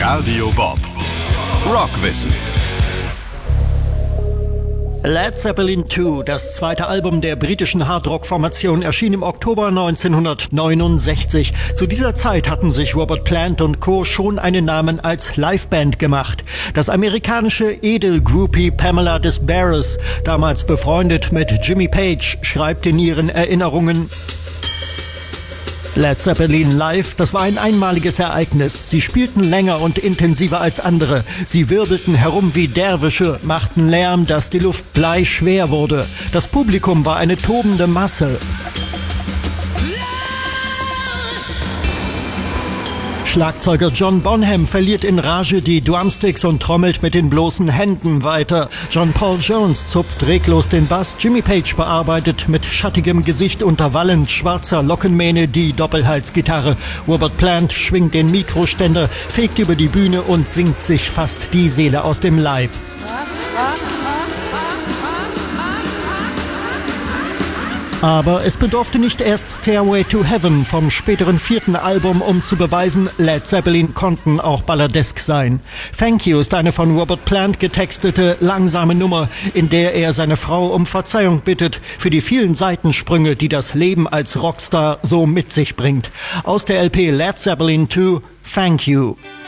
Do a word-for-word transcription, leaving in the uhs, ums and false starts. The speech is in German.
Radio Bob. Rockwissen. Led Zeppelin zwei, das zweite Album der britischen Hardrock-Formation, erschien im Oktober neunzehnhundertneunundsechzig. Zu dieser Zeit hatten sich Robert Plant und Co. schon einen Namen als Liveband gemacht. Das amerikanische Edelgroupie Pamela Des Barres, damals befreundet mit Jimmy Page, schreibt in ihren Erinnerungen: Led Zeppelin live, das war ein einmaliges Ereignis. Sie spielten länger und intensiver als andere. Sie wirbelten herum wie Derwische, machten Lärm, dass die Luft bleischwer wurde. Das Publikum war eine tobende Masse. Schlagzeuger John Bonham verliert in Rage die Drumsticks und trommelt mit den bloßen Händen weiter. John Paul Jones zupft reglos den Bass. Jimmy Page bearbeitet mit schattigem Gesicht unter wallend schwarzer Lockenmähne die Doppelhalsgitarre. Robert Plant schwingt den Mikroständer, fegt über die Bühne und singt sich fast die Seele aus dem Leib. Aber es bedurfte nicht erst Stairway to Heaven vom späteren vierten Album, um zu beweisen, Led Zeppelin konnten auch balladesk sein. Thank You ist eine von Robert Plant getextete, langsame Nummer, in der er seine Frau um Verzeihung bittet für die vielen Seitensprünge, die das Leben als Rockstar so mit sich bringt. Aus der L P Led Zeppelin zwei, Thank You.